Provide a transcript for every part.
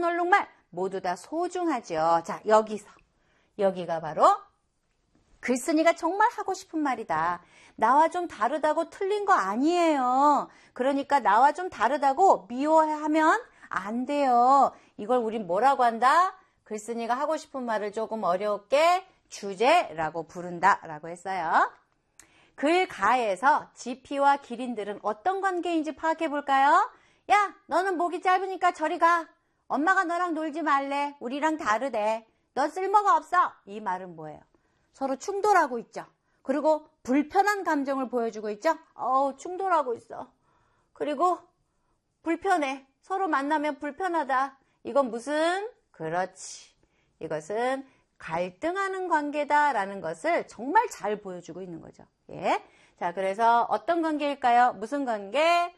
이런 얼룩말 모두 다 소중하죠. 자, 여기가 바로 글쓴이가 정말 하고 싶은 말이다. 나와 좀 다르다고 틀린 거 아니에요. 그러니까 나와 좀 다르다고 미워하면 안 돼요. 이걸 우린 뭐라고 한다? 글쓴이가 하고 싶은 말을 조금 어렵게 주제라고 부른다라고 했어요. 글가에서 지피와 기린들은 어떤 관계인지 파악해 볼까요? 야, 너는 목이 짧으니까 저리 가. 엄마가 너랑 놀지 말래. 우리랑 다르대. 너 쓸모가 없어. 이 말은 뭐예요? 서로 충돌하고 있죠. 그리고 불편한 감정을 보여주고 있죠. 충돌하고 있어. 그리고 불편해. 서로 만나면 불편하다. 이건 무슨? 그렇지. 이것은 갈등하는 관계다라는 것을 정말 잘 보여주고 있는 거죠. 예. 자, 그래서 어떤 관계일까요? 무슨 관계?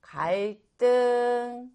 갈등하는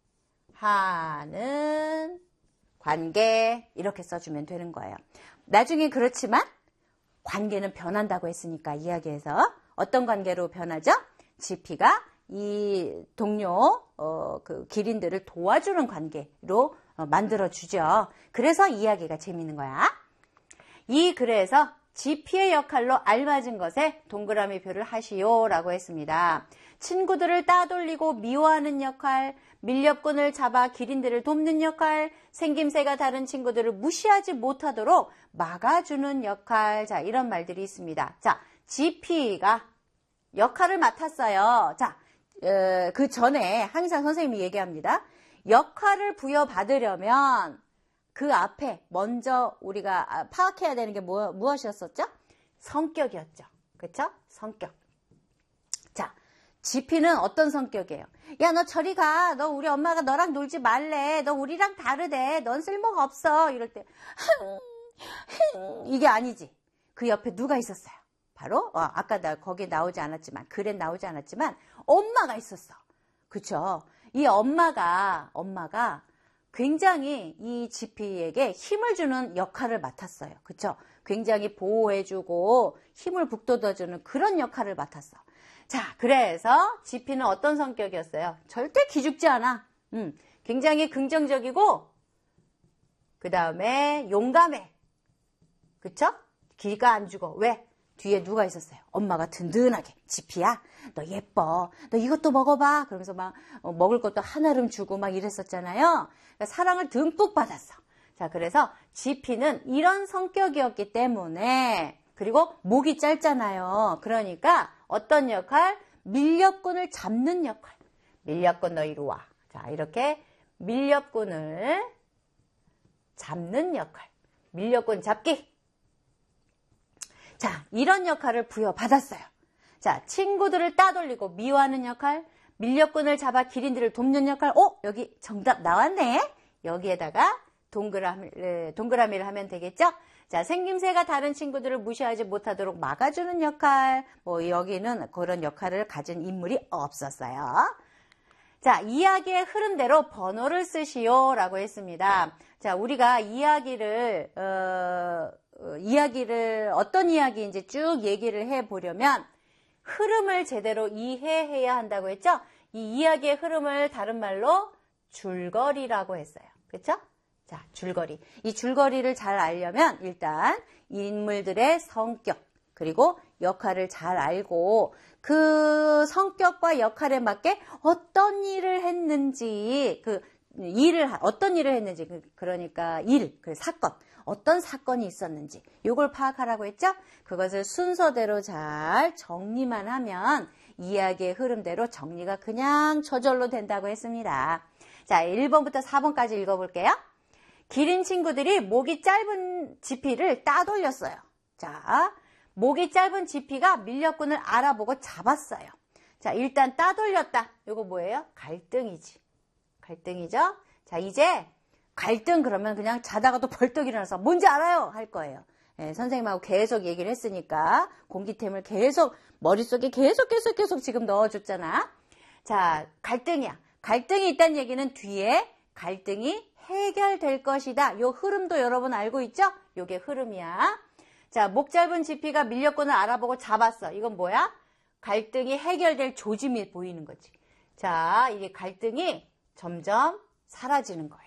관계. 이렇게 써주면 되는 거예요. 나중에 그렇지만 관계는 변한다고 했으니까 이야기해서 어떤 관계로 변하죠? 지피가 이 동료 그 기린들을 도와주는 관계로 만들어주죠. 그래서 이야기가 재밌는 거야. 이 글에서 지피의 역할로 알맞은 것에 동그라미 표를 하시오라고 했습니다. 친구들을 따돌리고 미워하는 역할, 밀렵꾼을 잡아 기린들을 돕는 역할, 생김새가 다른 친구들을 무시하지 못하도록 막아주는 역할. 자, 이런 말들이 있습니다. 자, 지피가 역할을 맡았어요. 자, 그 전에 항상 선생님이 얘기합니다. 역할을 부여받으려면 그 앞에 먼저 우리가 파악해야 되는 게 무엇이었었죠? 성격이었죠. 그렇죠? 성격. 자, 지피는 어떤 성격이에요? 야, 너 저리 가. 너 우리 엄마가 너랑 놀지 말래. 너 우리랑 다르대. 넌 쓸모가 없어. 이럴 때 이게 아니지. 그 옆에 누가 있었어요? 바로 아까 거기 나오지 않았지만 글에 나오지 않았지만 엄마가 있었어. 그쵸? 이 엄마가 굉장히 이 지피에게 힘을 주는 역할을 맡았어요. 그쵸? 굉장히 보호해주고 힘을 북돋아주는 그런 역할을 맡았어. 자, 그래서 지피는 어떤 성격이었어요? 절대 기죽지 않아. 굉장히 긍정적이고 그 다음에 용감해. 그쵸? 기가 안 죽어. 왜? 뒤에 누가 있었어요? 엄마가 든든하게. 지피야, 너 예뻐. 너 이것도 먹어봐. 그러면서 막 먹을 것도 한아름 주고 막 이랬었잖아요. 그러니까 사랑을 듬뿍 받았어. 자, 그래서 지피는 이런 성격이었기 때문에, 그리고 목이 짧잖아요. 그러니까 어떤 역할? 밀렵꾼을 잡는 역할. 밀렵꾼 너 이리 와. 자, 이렇게 밀렵꾼을 잡는 역할. 밀렵꾼 잡기. 자, 이런 역할을 부여받았어요. 자, 친구들을 따돌리고 미워하는 역할, 밀렵꾼을 잡아 기린들을 돕는 역할. 여기 정답 나왔네. 여기에다가 동그라미를 하면 되겠죠? 자, 생김새가 다른 친구들을 무시하지 못하도록 막아주는 역할. 여기는 그런 역할을 가진 인물이 없었어요. 자, 이야기의 흐름대로 번호를 쓰시오라고 했습니다. 자, 우리가 이야기를 어떤 이야기인지 쭉 얘기를 해보려면 흐름을 제대로 이해해야 한다고 했죠? 이 이야기의 흐름을 다른 말로 줄거리라고 했어요. 그렇죠? 자, 줄거리. 이 줄거리를 잘 알려면 일단 인물들의 성격 그리고 역할을 잘 알고 그 성격과 역할에 맞게 어떤 일을 했는지 그러니까 사건 어떤 사건이 있었는지 이걸 파악하라고 했죠? 그것을 순서대로 잘 정리만 하면 이야기의 흐름대로 정리가 그냥 저절로 된다고 했습니다. 자, 1번부터 4번까지 읽어볼게요. 기린 친구들이 목이 짧은 지피를 따돌렸어요. 자, 목이 짧은 지피가 밀렵꾼을 알아보고 잡았어요. 자, 일단 따돌렸다. 이거 뭐예요? 갈등이지. 갈등이죠? 자, 이제 갈등 그러면 그냥 자다가도 벌떡 일어나서 뭔지 알아요? 할 거예요. 예, 선생님하고 계속 얘기를 했으니까 공기템을 계속 머릿속에 계속 지금 넣어줬잖아. 자, 갈등이야. 갈등이 있다는 얘기는 뒤에 갈등이 해결될 것이다. 요 흐름도 여러분 알고 있죠? 요게 흐름이야. 자, 목 짧은 지피가 밀렵꾼을 알아보고 잡았어. 이건 뭐야? 갈등이 해결될 조짐이 보이는 거지. 자, 이게 갈등이 점점 사라지는 거예요.